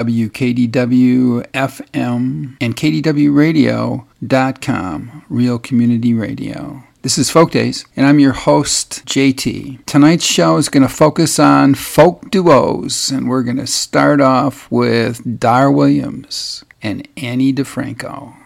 KDW FM and KDWRadio.com, Real Community Radio. This is Folk Days, and I'm your host, JT. Tonight's show is going to focus on folk duos, and we're going to start off with Dar Williams and Annie DeFranco.